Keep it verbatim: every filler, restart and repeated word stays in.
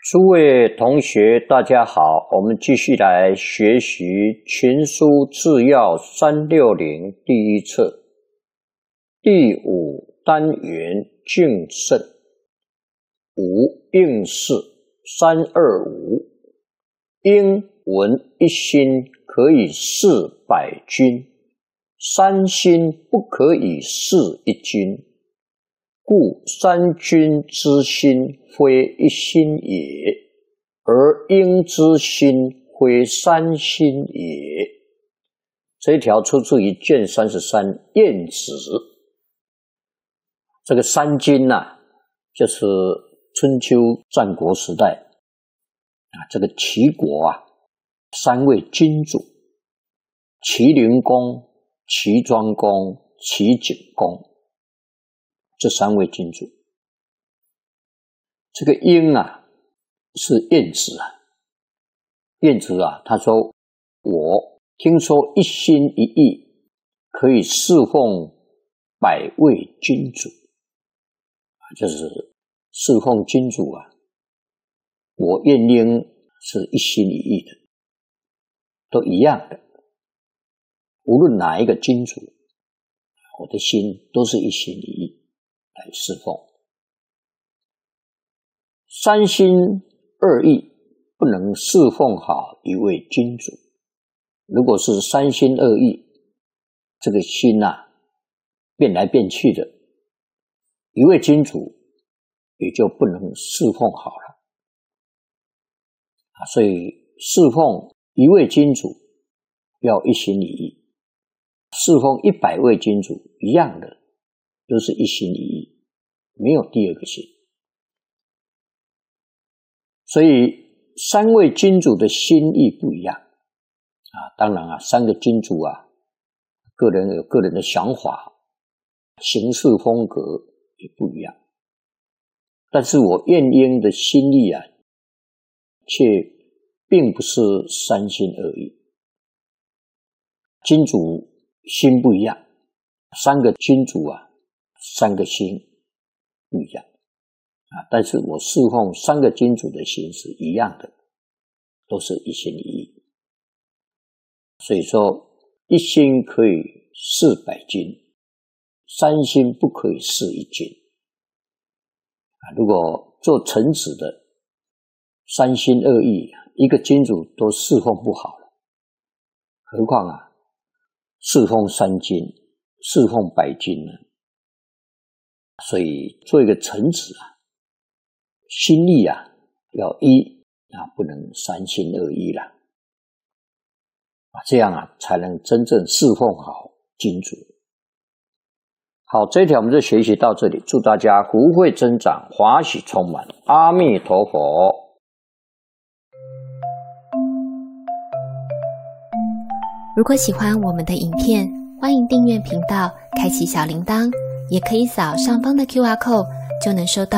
诸位同学大家好，我们继续来学习群书治要三六零第一册第五单元敬慎五应试三二五应闻一心可以事百君，三心不可以事一君，故三君之心非一心也，而应之心非三心也。这一条出自于卷三十三《晏子》。这个三君啊，就是春秋战国时代啊，这个齐国啊，三位君主：齐灵公、齐庄公、齐景公。这三位君主，这个应啊是晏子啊。晏子啊，他说：“我听说一心一意可以侍奉百位君主，就是侍奉君主啊。我晏婴是一心一意的，都一样的。无论哪一个君主，我的心都是一心一意。”来侍奉。三心二意不能侍奉好一位君主。如果是三心二意，这个心啊变来变去的，一位君主也就不能侍奉好了啊。所以侍奉一位君主要一心一意，侍奉一百位君主一样的，都是一心一意，没有第二个心。所以三位君主的心意不一样啊。当然啊，三个君主啊，个人有个人的想法，行事风格也不一样。但是我晏婴的心意啊，却并不是三心二意。君主心不一样，三个君主啊，三个心不一样啊，但是我侍奉三个君主的心是一样的，都是一心一意。所以说，一心可以事百君，三心不可以事一君啊。如果做臣子的三心二意，一个君主都侍奉不好了，何况啊，侍奉三君，侍奉百君呢？所以做一个臣子啊，心意啊要一啊，不能三心二意啦啊，这样啊才能真正侍奉好君主。好，这一条我们就学习到这里，祝大家福慧增长，华喜充满，阿弥陀佛。 如果喜欢我们的影片，欢迎订阅频道，开启小铃铛，也可以扫上方的 Q R code， 就能收到